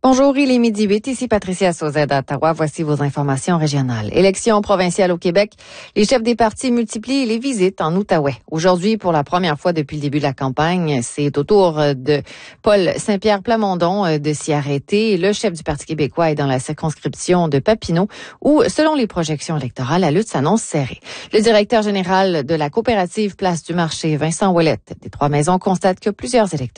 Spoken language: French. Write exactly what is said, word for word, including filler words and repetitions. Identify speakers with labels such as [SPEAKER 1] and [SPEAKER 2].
[SPEAKER 1] Bonjour, il est midi huit, ici Patricia Sauzet d'Ottawa. Voici vos informations régionales. Élections provinciales au Québec. Les chefs des partis multiplient les visites en Outaouais. Aujourd'hui, pour la première fois depuis le début de la campagne, c'est au tour de Paul Saint-Pierre Plamondon de s'y arrêter. Le chef du Parti québécois est dans la circonscription de Papineau, où, selon les projections électorales, la lutte s'annonce serrée. Le directeur général de la coopérative Place du Marché, Vincent Ouellette, des Trois-Maisons, constate que plusieurs électeurs